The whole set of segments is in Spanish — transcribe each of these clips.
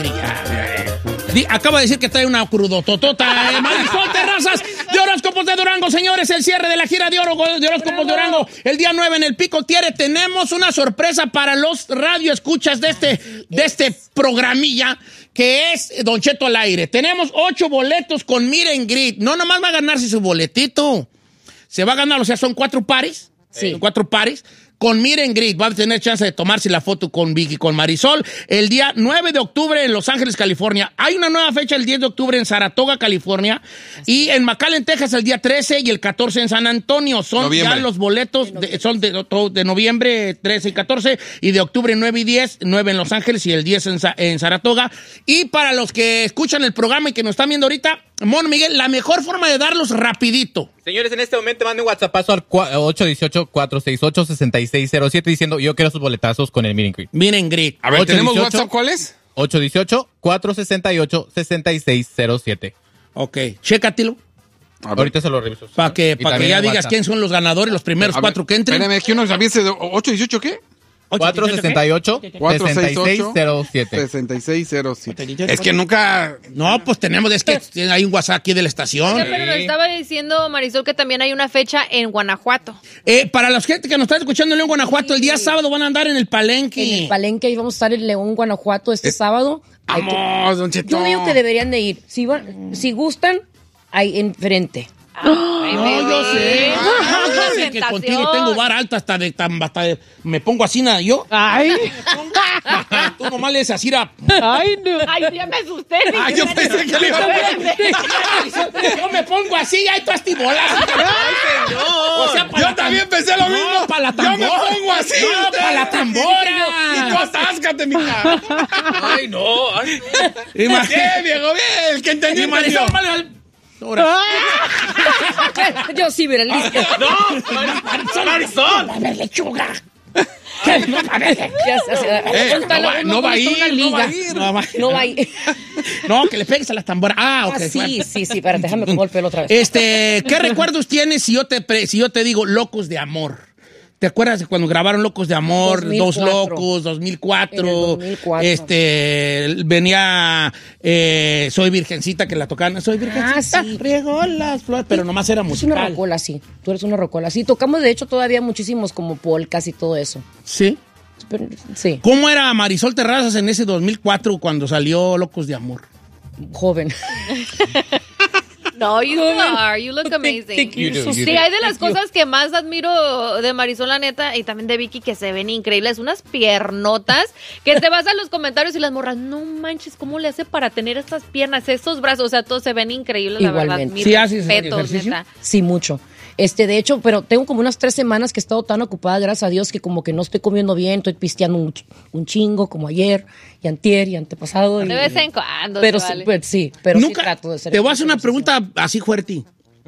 alegría. Acaba de decir que trae una crudototota. Marisol Terrazas de Horóscopos de Durango, señores. El cierre de la gira de Horóscopos de Durango. El día 9 en el Pico Tiere. Tenemos una sorpresa para los radioescuchas de este programilla, que es Don Cheto al aire. Tenemos 8 boletos con Meet and Greet. No nomás va a ganarse su boletito. Se va a ganar, o sea, son 4 pares. Sí. 4 pares. Con Meet and Greet, va a tener chance de tomarse la foto con Vicky, con Marisol, el día 9 de octubre en Los Ángeles, California. Hay una nueva fecha el 10 de octubre en Saratoga, California. Y en McAllen, Texas, el día 13 y el 14 en San Antonio. Son noviembre. Ya los boletos, son de noviembre 13 y 14, y de octubre 9 y 10, 9 en Los Ángeles y el 10 en Saratoga. Y para los que escuchan el programa y que nos están viendo ahorita, Mono Miguel, la mejor forma de darlos rapidito. Señores, en este momento manden WhatsAppazo al 818-468-6607 diciendo yo quiero sus boletazos con el Meet and Greet. Meet and Greet. A ver, ¿tenemos WhatsApp cuál es? 818-468-6607. Ok, chécatelo. Ahorita se lo reviso. Para que ya digas quién son los ganadores, los primeros 4 que entren. Espérame, que uno sabía ese 818 ¿qué? 468-6607. Es que nunca... No, pues tenemos, es que hay un WhatsApp aquí de la estación. Oye, pero nos estaba diciendo Marisol que también hay una fecha en Guanajuato. Para la gente que nos está escuchando en León, Guanajuato, el día sábado van a andar en el Palenque. En el Palenque, ahí vamos a estar en León, Guanajuato este sábado. Vamos, Don Cheto. Yo digo que deberían de ir. Si gustan, ahí enfrente. Ay, no, yo sé. Que contigo tengo vara alta hasta me pongo así nada yo. Ay. Tú nomás le dices así. Ay, no. Ay, ya me asusté. Ay, yo pensé que le iba a yo me pongo así y ahí tú estibolas. Ay, señor. O sea, yo también pensé lo mismo. Para la tambora. Yo me pongo así. No, para la tambora. Y tú atáscate, mija. Ay, no. Ay, no. ¿Qué, viejo? Bien, el que entendió. Yo sí, mira, listo. No, Marisol. A ver, lechuga. No va a ir. No, que le pegues a la tambora. Ok. Sí, espérate, déjame pongo el pelo otra vez. ¿Qué recuerdos tienes si yo te digo Locos de Amor? ¿Te acuerdas de cuando grabaron Locos de Amor? 2004. Dos Locos, 2004. 2004. Venía Soy Virgencita, que la tocaban. Soy Virgencita, sí. riego las flores, pero nomás era musical. Es una rocola, sí. Tú eres una rocola. Sí, tocamos de hecho todavía muchísimos como polcas y todo eso. ¿Sí? Pero, sí. ¿Cómo era Marisol Terrazas en ese 2004 cuando salió Locos de Amor? Joven. No, you look amazing. Sí, hay de las cosas que más admiro de Marisol, la neta, y también de Vicky, que se ven increíbles, unas piernotas, que te vas a los comentarios y las morras, no manches, ¿cómo le hace para tener estas piernas, estos brazos? O sea, todos se ven increíbles, igualmente. La verdad. ¿Sí haces respetos, ejercicio? neta. Sí, mucho. De hecho, pero tengo como unas 3 semanas que he estado tan ocupada, gracias a Dios, que como que no estoy comiendo bien, estoy pisteando un chingo, como ayer, y antier, y antepasado. De vez en cuando. Pero vale. pero nunca, sí trato de ser. Te voy a hacer una pregunta así fuerte.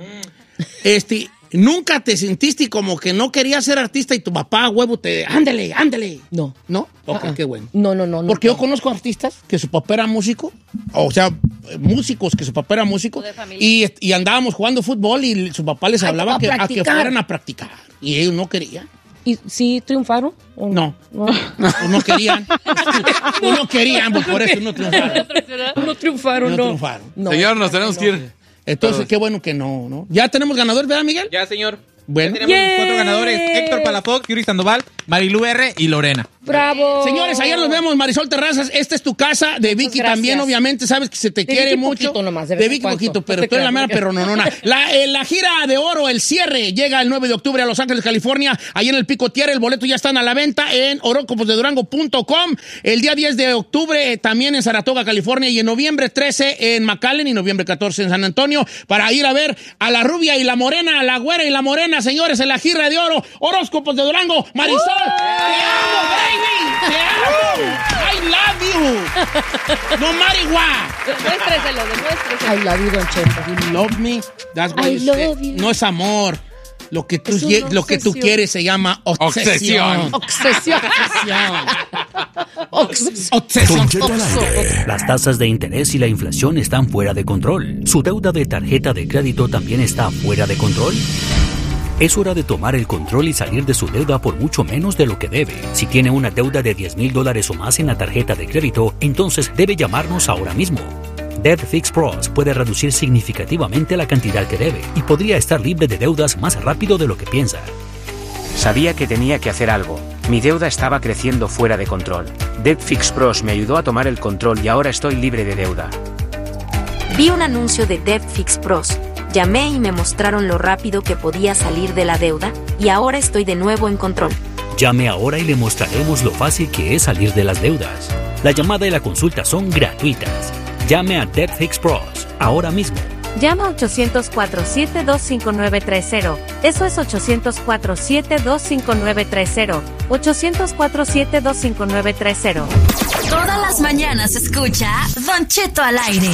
¿Nunca te sentiste como que no querías ser artista y tu papá, huevo, ándale? No. ¿No? Ok, qué bueno. No. Porque yo conozco artistas que su papá era músico, o sea, músicos que su papá era músico, y andábamos jugando fútbol y su papá les hablaba a que fueran a practicar. Y ellos no querían. ¿Y sí triunfaron? No querían. No querían, pues por eso no triunfaron. No triunfaron. Señor, nos tenemos que ir. Entonces, qué bueno que no. Ya tenemos ganadores, ¿verdad, Miguel? Ya, señor. Bueno. Ya tenemos 4 ganadores. Héctor Palafox, Yuri Sandoval, Marilu R. y Lorena. ¡Bravo! Señores, ayer nos vemos, Marisol Terrazas. Esta es tu casa. De Vicky también, obviamente. Sabes que se te quiere Vicky mucho. Poquito nomás, de Vicky poquito, pero tú eres la mera perrononona. La gira de oro, el cierre, llega el 9 de octubre a Los Ángeles, California. Ahí en el Pico Tiere. El boleto ya están a la venta en horóscoposdedurango.com. El día 10 de octubre también en Saratoga, California. Y en noviembre 13 en McAllen y noviembre 14 en San Antonio. Para ir a ver a la rubia y la morena, a la güera y la morena, señores, en la gira de oro. Horóscopos de Durango. Marisol, te amo, baby. Te amo. I love you. No matter what. Demuéstreselo. I love you, Don Cheto. You love me. That's what you say. No es amor. Lo que tú quieres se llama obsesión. Obsesión. Don Cheto al aire. Las tasas de interés y la inflación están fuera de control. ¿Su deuda de tarjeta de crédito también está fuera de control? Es hora de tomar el control y salir de su deuda por mucho menos de lo que debe. Si tiene una deuda de $10,000 o más en la tarjeta de crédito, entonces debe llamarnos ahora mismo. Debt Fix Pros puede reducir significativamente la cantidad que debe y podría estar libre de deudas más rápido de lo que piensa. Sabía que tenía que hacer algo. Mi deuda estaba creciendo fuera de control. Debt Fix Pros me ayudó a tomar el control y ahora estoy libre de deuda. Vi un anuncio de Debt Fix Pros. Llamé y me mostraron lo rápido que podía salir de la deuda y ahora estoy de nuevo en control. Llame ahora y le mostraremos lo fácil que es salir de las deudas. La llamada y la consulta son gratuitas. Llame a Debt Fix Pros ahora mismo. Llama 800-472-5930. Eso es 800-472-5930. 800-472-5930. Todas las mañanas escucha Don Cheto al aire.